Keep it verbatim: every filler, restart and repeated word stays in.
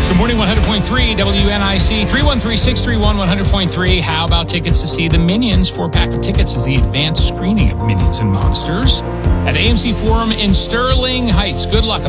Good morning, one hundred point three W N I C, three one three, six three one, one hundred point three. How about tickets to see the Minions? Four pack of tickets is the advanced screening of Minions and Monsters at A M C Forum in Sterling Heights. Good luck.